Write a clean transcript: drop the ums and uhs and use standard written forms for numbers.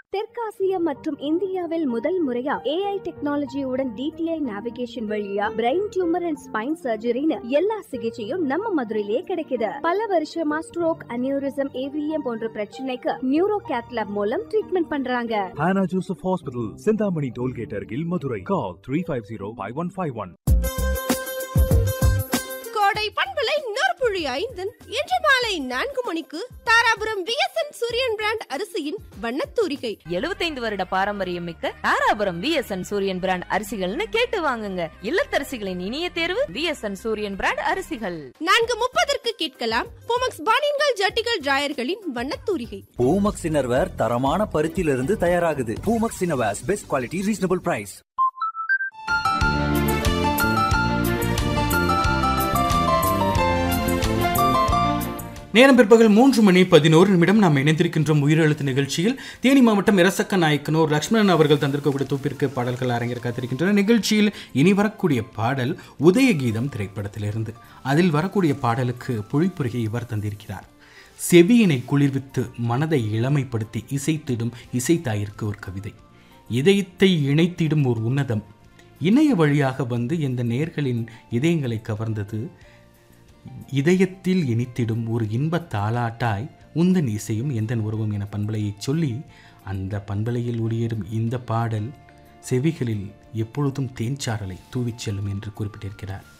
தெற்காசியா மற்றும் இந்தியாவில் முதல் முறையா AI டெக்னாலஜியுடன் DTI நேவிகேஷன் வழியா பிரெயின் டியூமர் அண்ட் ஸ்பைன் சர்ஜரின்னு எல்லா சிகிச்சையும் நம்ம மதுரையிலேயே கிடைக்குது. பல வருஷமா ஸ்ட்ரோக், அனியூரிசம், AVM போன்ற பிரச்சனைக்கு நியூரோ கேத்லாப் மூலம் ட்ரீட்மெண்ட் பண்றாங்க. Hannah Joseph Hospital, Sindhamani Tollgate அருகில் மதுரை. Call 350-5151. கோடை பண்பலை நற்புழி 5 இன்று மாலை 4 மணிக்கு தாராபுரம் VSN சூரியன் பிராண்ட் அரிசியின் வண்ணத்தூரிகை. 75 வருட பாரம்பரியம் மிக்க தாராபுரம் VSN சூரியன் பிராண்ட் அரிசிகள்னு கேட்டு வாங்குங்க. இல்லத்தரசிகளின் இனிய தேர்வு VSN சூரியன் பிராண்ட் அரிசிகள். 4:30 கேட்கலாம் பூமக்ஸ் பானின்கள் ஜட்டிகள் டிராயர்களின் வண்ணத்தூரிகை. பூமக்ஸ் இன்னர்வேர் தரமான பருத்தியிலிருந்து தயாராகுது. Poomex innerwears best quality, reasonable price. நேரம் பிற்பகல் 3:11 நாம் இணைந்திருக்கின்றோம் உயிரெழுத்து நிகழ்ச்சியில். தேனி மாவட்டம் இரசக்க நாயக்கனூர் லட்சுமணன் அவர்கள் தந்திருக்கக்கூடிய தொப்பிற்கு பாடல்கள் அரங்கேற காத்திருக்கின்றன. நிகழ்ச்சியில் இனி வரக்கூடிய பாடல் உதயகீதம் திரைப்படத்திலிருந்து. அதில் வரக்கூடிய பாடலுக்கு பொழிப்புரையை இவர் தந்திருக்கிறார். செவியினை குளிர்வித்து மனதை இளமைப்படுத்தி இசைத்திடும் இசைத்தாயிற்கு ஒரு கவிதை. இதயத்தை இணைத்திடும் ஒரு உன்னதம் இணைய வழியாக வந்து இந்த நேர்களின் இதயங்களை கவர்ந்தது. இதயத்தில் இனித்திடும் ஒரு இன்பத் தாலாட்டாய் உந்தன் இசையும் எந்தன் உருவம் என பண்பலையை சொல்லி அந்த பண்பலையில் ஒளியேறும் இந்த பாடல் செவிகளில் எப்பொழுதும் தேன்சாரலை தூவிச் செல்லும் என்று குறிப்பிட்டிருக்கிறார்.